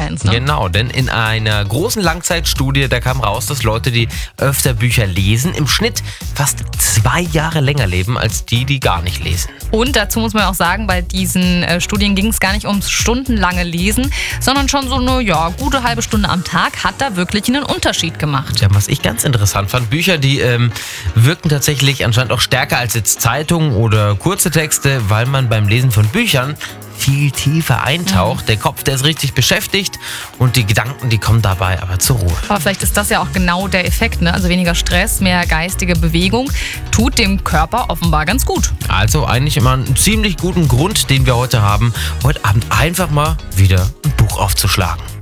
Bücherfans. Ne? Genau, denn in einer großen Langzeitstudie, da kam raus, dass Leute, die öfter Bücher lesen, im Schnitt fast 2 Jahre länger leben als die gar nicht lesen. Und dazu muss man auch sagen, bei diesen Studien ging es gar nicht ums stundenlange Lesen, sondern schon so eine gute halbe Stunde am Tag hat da wirklich einen Unterschied gemacht. Ja, was ich ganz interessant fand, Bücher, die wirken tatsächlich anscheinend auch stärker als jetzt Zeitungen oder kurze Texte, weil man beim Lesen von Büchern viel tiefer eintaucht. Der Kopf, der ist richtig beschäftigt und die Gedanken, die kommen dabei aber zur Ruhe. Aber vielleicht ist das ja auch genau der Effekt, ne? Also weniger Stress, mehr geistige Bewegung tut dem Körper offenbar ganz gut. Also eigentlich immer einen ziemlich guten Grund, den wir heute haben, heute Abend einfach mal wieder ein Buch aufzuschlagen.